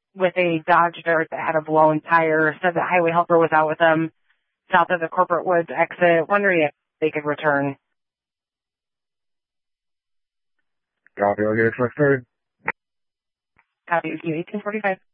with a Dodge Dart that had a blown tire. Said the highway helper was out with them south of the Corporate Woods exit, wondering if they could return. Copy, I'll get a truck started. Copy, 1845.